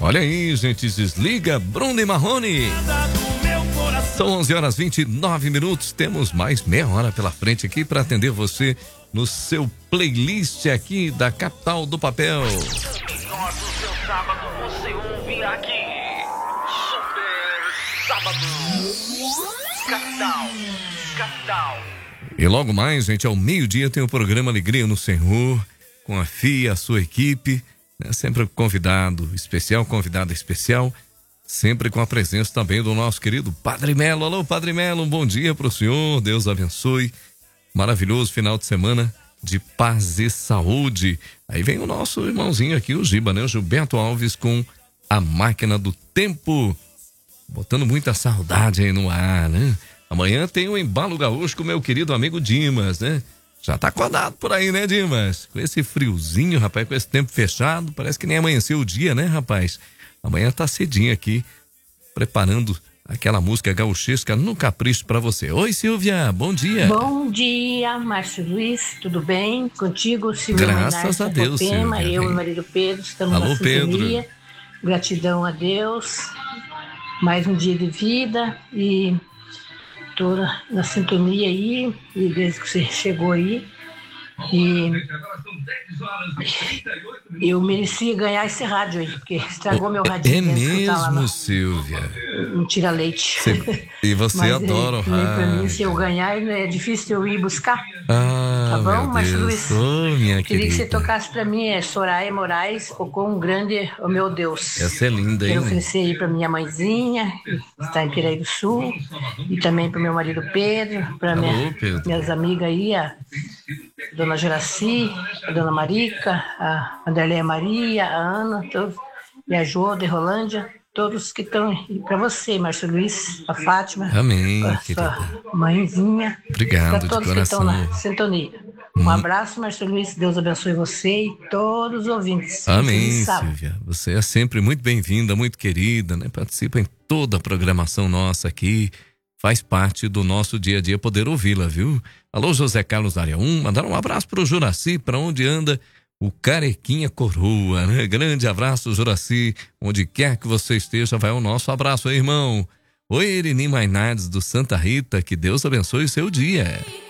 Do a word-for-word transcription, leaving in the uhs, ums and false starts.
Olha aí, gente, desliga Bruno e Marrone. São onze horas e vinte e nove minutos. Temos mais meia hora pela frente aqui para atender você no seu playlist aqui da Capital do Papel. Melhor do seu sábado você ouve aqui. Super Sábado. Capital. Capital. E logo mais, gente, ao meio-dia tem o programa Alegria no Senhor, com a F I A, a sua equipe, né? Sempre convidado especial, convidada especial, sempre com a presença também do nosso querido Padre Melo. Alô, Padre Melo, um bom dia para o senhor, Deus abençoe. Maravilhoso final de semana de paz e saúde. Aí vem o nosso irmãozinho aqui, o Giba, né? O Gilberto Alves com a Máquina do Tempo, botando muita saudade aí no ar, né? Amanhã tem o Embalo Gaúcho com meu querido amigo Dimas, né? Já tá acordado por aí, né, Dimas? Com esse friozinho, rapaz, com esse tempo fechado, parece que nem amanheceu o dia, né, rapaz? Amanhã tá cedinho aqui, preparando aquela música gauchesca no capricho pra você. Oi, Silvia, bom dia. Bom dia, Márcio Luiz, tudo bem? Contigo, Silvia? Graças a Deus, Silvia. Eu Silvia. e o marido Pedro estamos Alô, na sintonia. Pedro. Gratidão a Deus. Mais um dia de vida e tô na sintonia aí, e desde que você chegou aí. E eu merecia ganhar esse rádio aí, porque estragou meu radinho. É mesmo, mesmo, Silvia? Não tira leite. Cê, e você Mas adora é, o pra mim, rádio. se eu ganhar, é difícil eu ir buscar. Ah, Tá bom, meu Márcio Deus. Luiz? Ô, minha Queria querida. que você tocasse pra mim, é Soraya Moraes, o quão grande, oh meu Deus. Essa é linda, hein? Quero oferecer aí pra minha mãezinha, que está em Piraí do Sul, e também pro meu marido Pedro, pra Alô, minha, Pedro. minhas amigas aí, a Dona Juraci, a Dona Marica, a Anderleia Maria, a Ana, todos, e a Jô de Rolândia, todos que estão aí. Pra você, Márcio Luiz, a Fátima, Amém, a querida. sua mãezinha. Obrigado, Pra de todos que coração. estão na sintonia. Um abraço, Márcio Luiz. Deus abençoe você e todos os ouvintes. Amém, Feliz sábado. Silvia. Você é sempre muito bem-vinda, muito querida, né? Participa em toda a programação nossa aqui. Faz parte do nosso dia a dia poder ouvi-la, viu? Alô, José Carlos da área um. Mandar um abraço pro Juraci, para onde anda o Carequinha Coroa, né? Grande abraço, Juraci. Onde quer que você esteja, vai o nosso abraço aí, irmão. Oi, Ereni Mainardes do Santa Rita. Que Deus abençoe o seu dia.